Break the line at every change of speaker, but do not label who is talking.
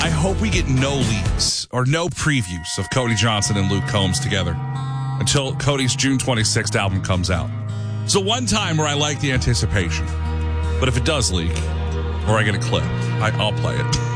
I hope we get no leaks or no previews of Cody Johnson and Luke Combs together until Cody's June 26th album comes out. So one time where I like the anticipation, but if it does leak or I get a clip, I'll play it.